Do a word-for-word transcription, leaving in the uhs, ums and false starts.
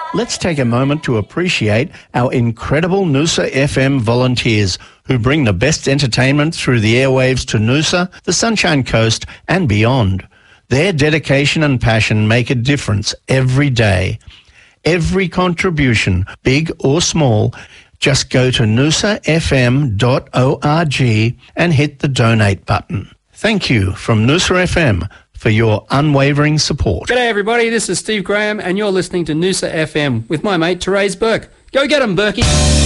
Let's take a moment to appreciate our incredible Noosa F M volunteers who bring the best entertainment through the airwaves to Noosa, the Sunshine Coast and beyond. Their dedication and passion make a difference every day. Every contribution, big or small, just go to noosa f m dot org and hit the donate button. Thank you from Noosa F M for your unwavering support. G'day everybody, this is Steve Graham and you're listening to Noosa F M with my mate Therese Burke. Go get 'em, Berkey!